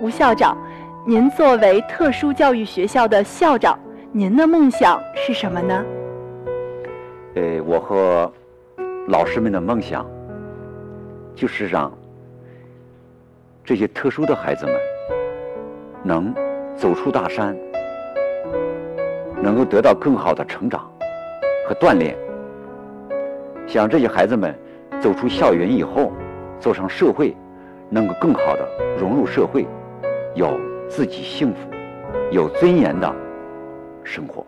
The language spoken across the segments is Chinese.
吴校长，您作为特殊教育学校的校长，您的梦想是什么呢？ 我和老师们的梦想就是让这些特殊的孩子们能走出大山，能够得到更好的成长和锻炼。想这些孩子们走出校园以后，走上社会，能够更好的融入社会，有自己幸福、有尊严的生活。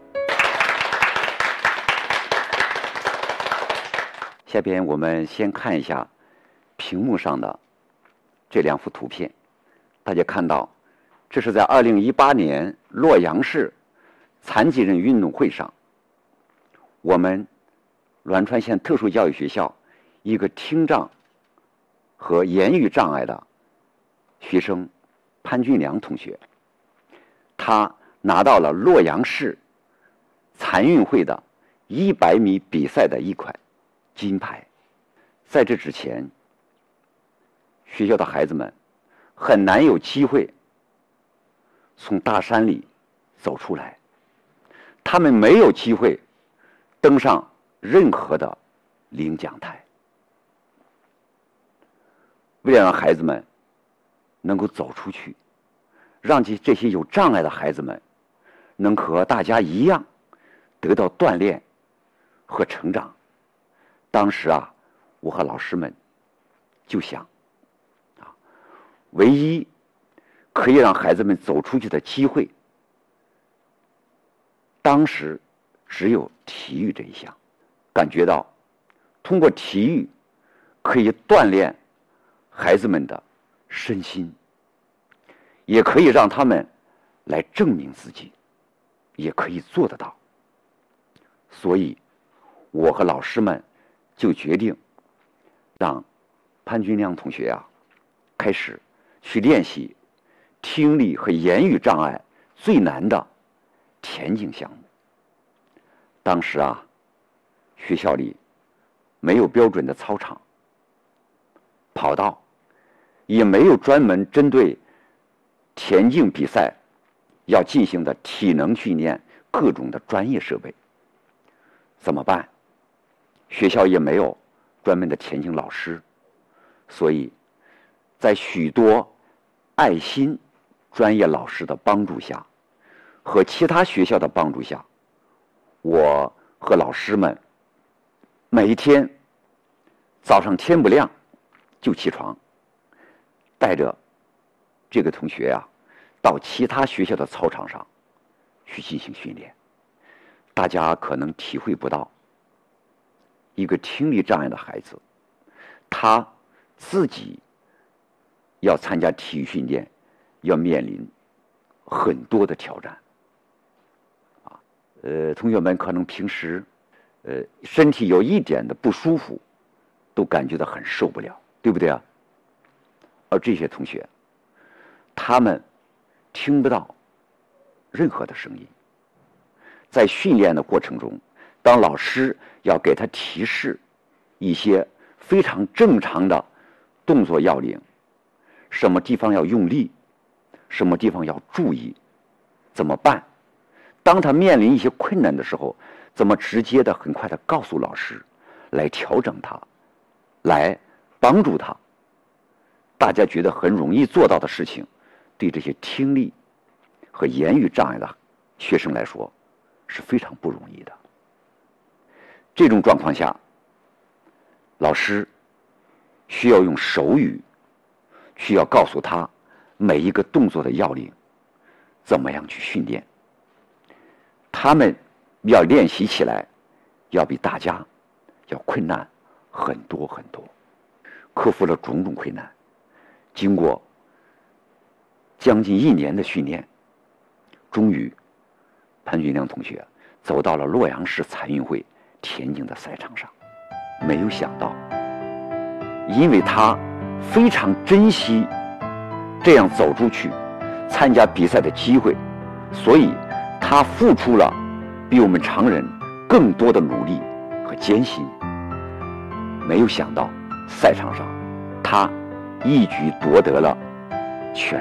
下边我们先看一下屏幕上的这两幅图片。大家看到，这是在2018年洛阳市残疾人运动会上，我们栾川县特殊教育学校一个听障和言语障碍的学生潘俊良同学，他拿到了洛阳市残运会的100米比赛的一块金牌。在这之前，学校的孩子们很难有机会从大山里走出来，他们没有机会登上任何的领奖台。为了让孩子们能够走出去，让这些有障碍的孩子们能和大家一样得到锻炼和成长，当时我和老师们就想，唯一可以让孩子们走出去的机会，当时只有体育这一项。感觉到通过体育可以锻炼孩子们的身心，也可以让他们来证明自己，也可以做得到。所以我和老师们就决定让潘俊亮同学开始去练习听力和言语障碍最难的田径项目。当时学校里没有标准的操场、跑道，也没有专门针对田径比赛要进行的体能训练各种的专业设备。怎么办？学校也没有专门的田径老师，所以在许多爱心专业老师的帮助下和其他学校的帮助下，我和老师们每一天早上天不亮就起床，带着这个同学到其他学校的操场上去进行训练。大家可能体会不到，一个听力障碍的孩子，他自己要参加体育训练，要面临很多的挑战。同学们可能平时身体有一点的不舒服，都感觉到很受不了，对不对啊？而这些同学，他们听不到任何的声音。在训练的过程中，当老师要给他提示一些非常正常的动作要领，什么地方要用力，什么地方要注意，怎么办？当他面临一些困难的时候，怎么直接的很快的告诉老师，来调整他，来帮助他。大家觉得很容易做到的事情，对这些听力和言语障碍的学生来说是非常不容易的。这种状况下，老师需要用手语，需要告诉他每一个动作的要领，怎么样去训练。他们要练习起来，要比大家要困难很多很多。克服了种种困难，经过将近1年的训练，终于潘俊亮同学走到了洛阳市残运会田径的赛场上。没有想到，因为他非常珍惜这样走出去参加比赛的机会，所以他付出了比我们常人更多的努力和艰辛。没有想到赛场上他一举夺得了全